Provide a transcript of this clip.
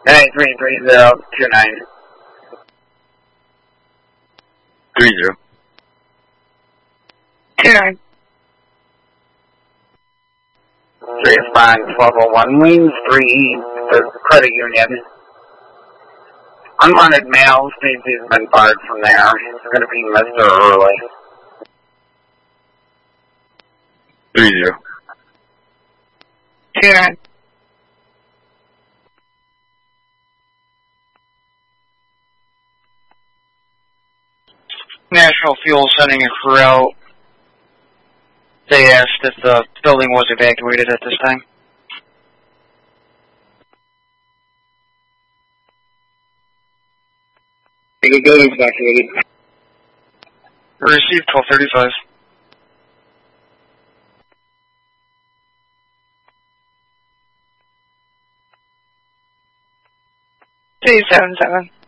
Hey, 33029. 30. 29. 3 respond 1201 Lanes 3, the credit union. Unwanted mail states he's been barred from there. It's going to be Mr. Early. 30. 29. National Fuel sending a crew out. They asked if the building was evacuated at this time. The building's evacuated. Received 1235. Three 7-7.